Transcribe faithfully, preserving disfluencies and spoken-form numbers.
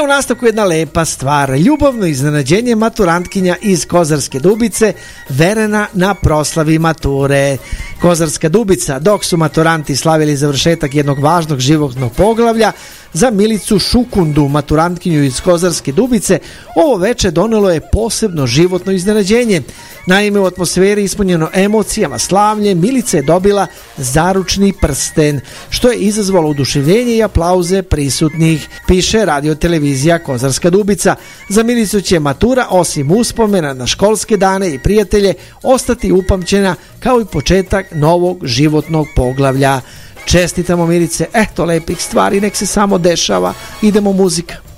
u nastavku jedna lepa stvar. Ljubavno iznenađenje maturantkinja iz Kozarske Dubice Verena na proslavi mature. Kozarska Dubica, dok su maturanti slavili završetak jednog važnog životnog poglavlja, za Milicu Šukundu, maturantkinju iz Kozarske Dubice, ovo veče donelo je posebno životno iznenađenje. Naime, u atmosferi ispunjeno emocijama slavlje, Milica je dobila zaručni prsten, što je izazvalo oduševljenje i aplauze prisutnih, piše radio televizija Kozarska Dubica. Za Milicu će matura, osim uspomena na školske dane i prijatelje, ostati upamćena kao i početak novog životnog poglavlja. Čestitamo Milice, eto lepih stvari, nek se samo dešava. Idemo muzika.